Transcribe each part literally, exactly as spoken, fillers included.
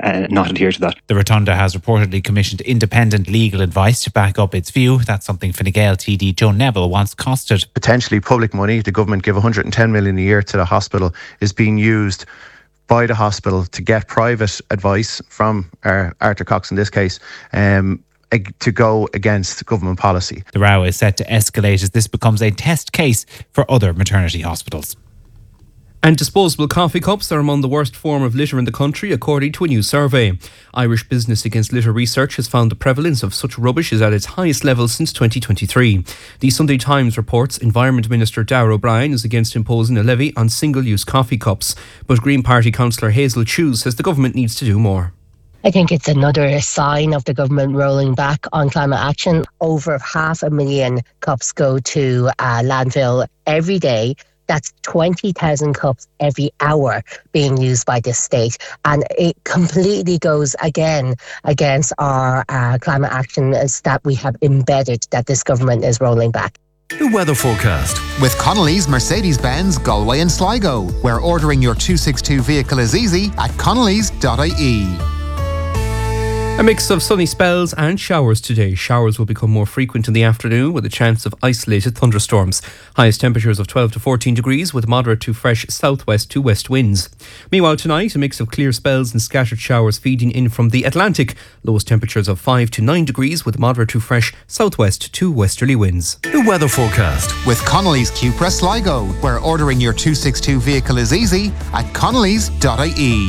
uh, not adhere to that. The Rotunda has reportedly commissioned independent legal advice to back up its view. That's something Fine Gael T D Joe Neville wants costed. Potentially public money, the government give one hundred ten million a year to the hospital, is being used by the hospital to get private advice from uh, Arthur Cox in this case, um, to go against government policy. The row is set to escalate as this becomes a test case for other maternity hospitals. And disposable coffee cups are among the worst form of litter in the country, according to a new survey. Irish Business Against Litter Research has found the prevalence of such rubbish is at its highest level since twenty twenty-three. The Sunday Times reports Environment Minister Darragh O'Brien is against imposing a levy on single-use coffee cups, but Green Party councillor Hazel Chew says the government needs to do more. I think it's another sign of the government rolling back on climate action. Over half a million cups go to uh, landfill every day. That's twenty thousand cups every hour being used by this state. And it completely goes again against our uh, climate action that we have embedded that this government is rolling back. The weather forecast with Connolly's Mercedes-Benz Galway and Sligo, where ordering your two sixty-two vehicle is easy at connellys dot I E. A mix of sunny spells and showers today. Showers will become more frequent in the afternoon with a chance of isolated thunderstorms. Highest temperatures of twelve to fourteen degrees with moderate to fresh southwest to west winds. Meanwhile tonight, a mix of clear spells and scattered showers feeding in from the Atlantic. Lowest temperatures of five to nine degrees with moderate to fresh southwest to westerly winds. The weather forecast with Connolly's Cupra Sligo, where ordering your two sixty-two vehicle is easy at connellys dot I E.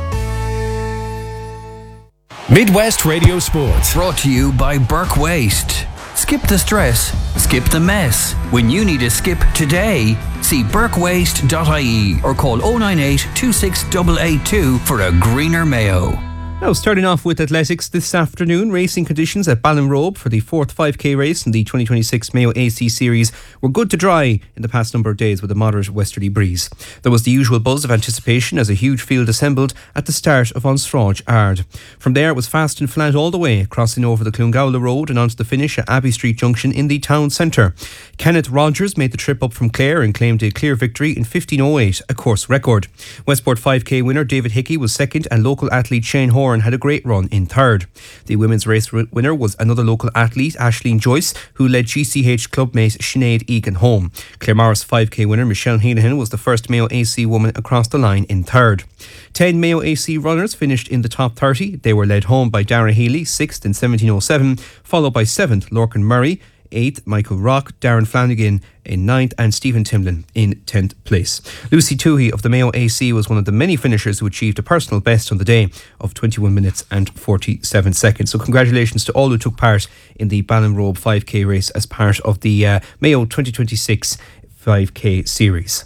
Midwest Radio Sports, brought to you by Burke Waste. Skip the stress, skip the mess. When you need a skip today, see burke waste dot I E or call oh nine eight, two six eight eight two for a greener Mayo. Now, starting off with athletics this afternoon, racing conditions at Ballinrobe for the fourth five K race in the twenty twenty-six Mayo A C Series were good to dry in the past number of days with a moderate westerly breeze. There was the usual buzz of anticipation as a huge field assembled at the start of Onstráid Ard. From there, it was fast and flat all the way, crossing over the Clongowla Road and onto the finish at Abbey Street Junction in the town centre. Kenneth Rogers made the trip up from Clare and claimed a clear victory in fifteen oh eight, a course record. Westport five K winner David Hickey was second and local athlete Shane Horan had a great run in third. The women's race winner was another local athlete, Aisling Joyce, who led G C H clubmate Sinead Egan home. Claremorris five K winner Michelle Heenahan was the first Mayo A C woman across the line in third. Ten Mayo A C runners finished in the top thirty. They were led home by Dara Healy, sixth in seventeen oh seven, followed by seventh Lorcan Murray, eighth Michael Rock, Darren Flanagan in ninth and Stephen Timlin in tenth place. Lucy Toohey of the Mayo A C was one of the many finishers who achieved a personal best on the day of twenty-one minutes and forty-seven seconds. So congratulations to all who took part in the Ballinrobe five K race as part of the uh, Mayo twenty twenty-six five K series.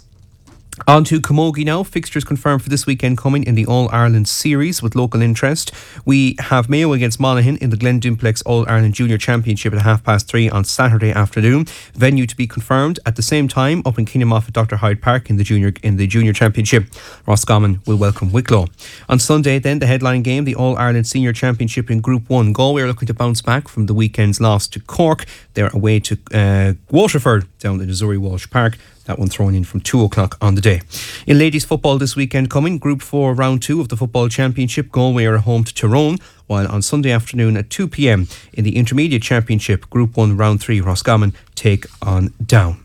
On to Camogie now. Fixtures confirmed for this weekend coming in the All-Ireland Series with local interest. We have Mayo against Monaghan in the Glen Dimplex All-Ireland Junior Championship at half past three on Saturday afternoon. Venue to be confirmed at the same time up in Keenamoff at Doctor Hyde Park in the Junior in the Junior Championship. Roscommon will welcome Wicklow. On Sunday then, the headline game, the All-Ireland Senior Championship in Group one. Galway are looking to bounce back from the weekend's loss to Cork. They're away to uh, Waterford down in Missouri Walsh Park. That one thrown in from two o'clock on the day. In ladies football this weekend coming, Group four Round two of the Football Championship, Galway are home to Tyrone, while on Sunday afternoon at two p.m. in the Intermediate Championship, Group one Round three, Roscommon take on Down.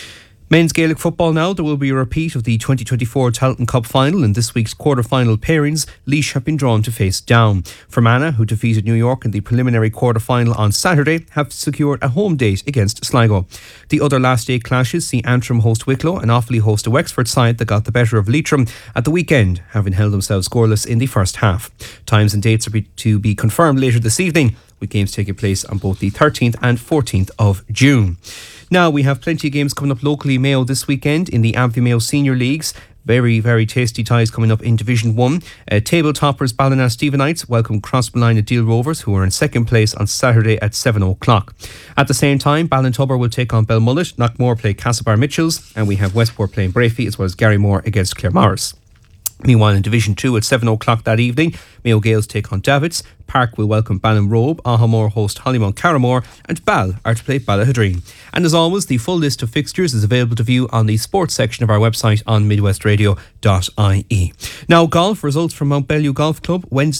Men's Gaelic football now. There will be a repeat of the twenty twenty-four Tailteann Cup final. In this week's quarter-final pairings, Laois have been drawn to face Down. Fermanagh, who defeated New York in the preliminary quarter-final on Saturday, have secured a home date against Sligo. The other last-day clashes see Antrim host Wicklow and Offaly host a Wexford side that got the better of Leitrim at the weekend, having held themselves scoreless in the first half. Times and dates are be- to be confirmed later this evening, with games taking place on both the thirteenth and fourteenth of June. Now, we have plenty of games coming up locally Mayo this weekend in the Amphy Mayo Senior Leagues. Very, very tasty ties coming up in Division one. Uh, table toppers Ballina Stephenites welcome Crossmolina Deal Rovers, who are in second place on Saturday at seven o'clock. At the same time, Ballintubber will take on Belmullet, Knockmore play Castlebar Mitchells, and we have Westport playing Brafey, as well as Garrymore against Claremorris. Meanwhile, in Division two at seven o'clock that evening, Mayo Gales take on Davits, Park will welcome Ballinrobe, Ahamore host Hollymount Carramore, and Ball are to play Ballahadreen. And as always, the full list of fixtures is available to view on the sports section of our website on midwest radio dot I E. Now, golf results from Mount Bellew Golf Club. Wednesday